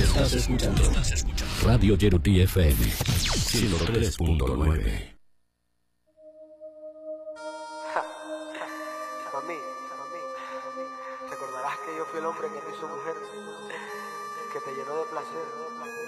Estás escuchando Radio Yerutí FM 103.9. Mami, recordarás que yo fui el hombre que te hizo mujer, que te llenó de placer.